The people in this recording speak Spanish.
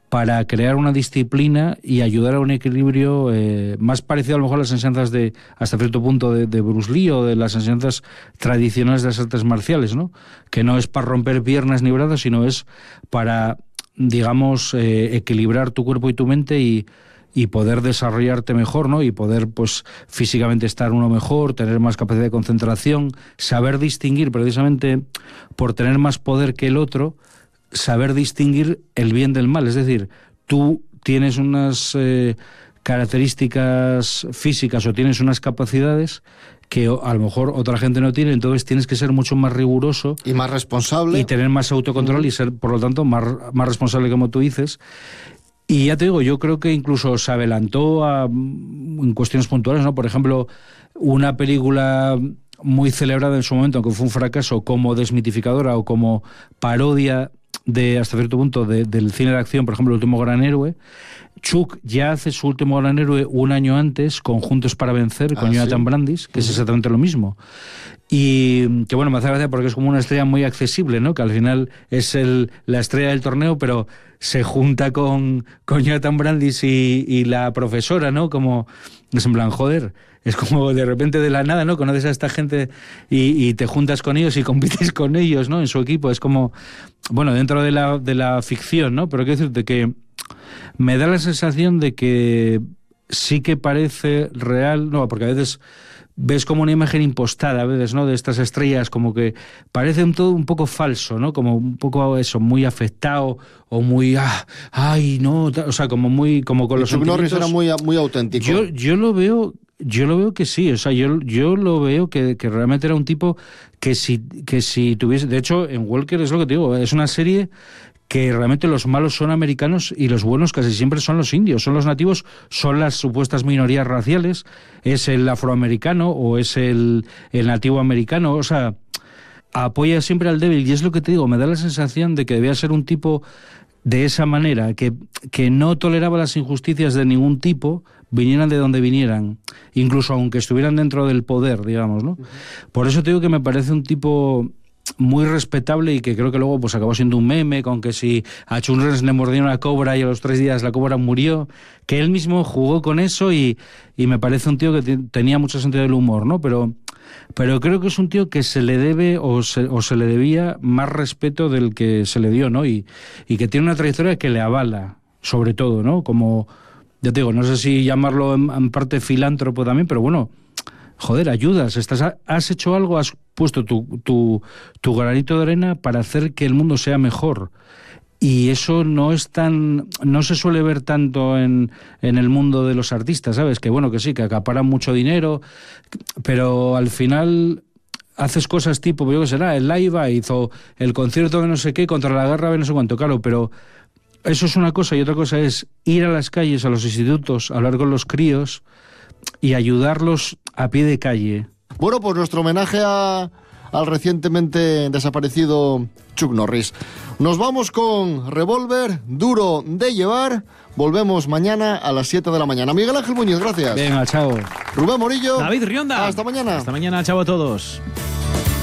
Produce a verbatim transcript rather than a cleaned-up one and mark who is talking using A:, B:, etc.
A: para crear una disciplina y ayudar a un equilibrio eh, más parecido a lo mejor a las enseñanzas de, hasta cierto punto, de, de Bruce Lee o de las enseñanzas tradicionales de las artes marciales, ¿no? Que no es para romper piernas ni brazos, sino es para, digamos, eh, equilibrar tu cuerpo y tu mente y, y poder desarrollarte mejor, ¿no? Y poder, pues, físicamente estar uno mejor, tener más capacidad de concentración, saber distinguir, precisamente por tener más poder que el otro, saber distinguir el bien del mal. Es decir, tú tienes unas eh, características físicas o tienes unas capacidades que a lo mejor otra gente no tiene, entonces tienes que ser mucho más riguroso
B: y más responsable
A: y tener más autocontrol uh-huh. y ser, por lo tanto, más, más responsable, como tú dices. Y ya te digo, yo creo que incluso se adelantó a, en cuestiones puntuales, ¿no? Por ejemplo, una película muy celebrada en su momento, aunque fue un fracaso, como desmitificadora o como parodia de, hasta cierto punto, de, del cine de acción, por ejemplo, El último gran héroe. Chuck ya hace su último gran héroe un año antes, con Juntos para vencer, con ah, Jonathan ¿sí? Brandis, que uh-huh. es exactamente lo mismo. Y que bueno, me hace gracia porque es como una estrella muy accesible, ¿no? Que al final es el, la estrella del torneo, pero se junta con, con Jonathan Brandis y, y la profesora, ¿no? Como, es en plan, joder, es como de repente de la nada, ¿no? Conoces a esta gente y, y te juntas con ellos y compites con ellos, ¿no? En su equipo. Es como, bueno, dentro de la, de la ficción, ¿no? Pero quiero decirte que me da la sensación de que sí que parece real, no, porque a veces ves como una imagen impostada, a veces, ¿no? De estas estrellas, como que parece un todo un poco falso, ¿no? Como un poco eso, muy afectado o muy, ah, ay, no, o sea, como muy, como con los
B: Chuck Norris era muy, muy auténtico.
A: Yo, yo lo veo, yo lo veo que sí, o sea, yo, yo lo veo que, que realmente era un tipo que si, que si tuviese, de hecho, en Walker es lo que te digo, es una serie que realmente los malos son americanos y los buenos casi siempre son los indios, son los nativos, son las supuestas minorías raciales, es el afroamericano o es el, el nativo americano, o sea, apoya siempre al débil, y es lo que te digo, me da la sensación de que debía ser un tipo de esa manera, que, que no toleraba las injusticias de ningún tipo, vinieran de donde vinieran, incluso aunque estuvieran dentro del poder, digamos, ¿no? Uh-huh. Por eso te digo que me parece un tipo muy respetable y que creo que luego pues acabó siendo un meme, con que si a Chunres le mordió una cobra y a los tres días la cobra murió, que él mismo jugó con eso y, y me parece un tío que t- tenía mucho sentido del humor, ¿no? Pero, pero creo que es un tío que se le debe o se, o se le debía más respeto del que se le dio, ¿no? Y, y que tiene una trayectoria que le avala, sobre todo, ¿no? Como, ya te digo, no sé si llamarlo en, en parte filántropo también, pero bueno, joder, ayudas, estás, has hecho algo, has puesto tu, tu, tu granito de arena para hacer que el mundo sea mejor. Y eso no es tan, no se suele ver tanto en, en el mundo de los artistas, ¿sabes? Que bueno, que sí, que acaparan mucho dinero, pero al final haces cosas tipo, yo qué será, el Live hizo el concierto de no sé qué contra la guerra de no sé cuánto, claro, pero eso es una cosa y otra cosa es ir a las calles, a los institutos, hablar con los críos y ayudarlos a pie de calle.
B: Bueno, pues nuestro homenaje a, al recientemente desaparecido Chuck Norris. Nos vamos con Revolver, duro de llevar. Volvemos mañana a las siete de la mañana. Miguel Ángel Muñoz, gracias.
A: Venga, chao.
B: Rubén Morillo.
C: David Rionda.
B: Hasta mañana.
C: Hasta mañana, chao a todos.